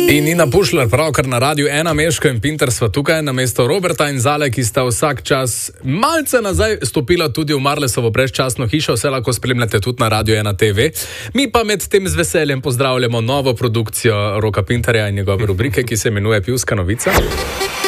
In Nina Pušlar, pravkar na Radiu 1, Meško in Pinter sva tukaj, namesto Roberta in Zale, ki sta vsak čas malce nazaj stopila tudi v Marlesovo brezčasno hišo, vse lahko spremljate tudi na Radiu 1 TV. Mi pa med tem z veseljem pozdravljamo novo produkcijo Roka Pinterja in njegove rubrike, ki se imenuje Pivska novica.